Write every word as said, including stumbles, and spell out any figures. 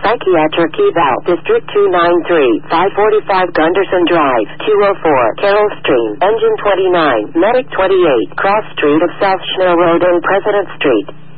Psychiatric Eval, District two ninety-three, five forty-five Gunderson Drive, two oh four, Carroll Stream, Engine twenty-nine, Medic twenty-eight, Cross Street of South Schnell Road and President Street.